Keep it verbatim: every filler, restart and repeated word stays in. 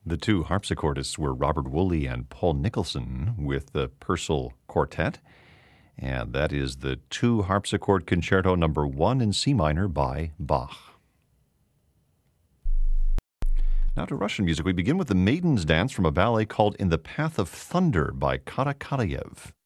The two harpsichordists were Robert Woolley and Paul Nicholson with the Purcell Quartet, and that is the Two Harpsichord Concerto number one in C minor by Bach. Now to Russian music. We begin with the Maiden's Dance from a ballet called In the Path of Thunder by Karakarayev.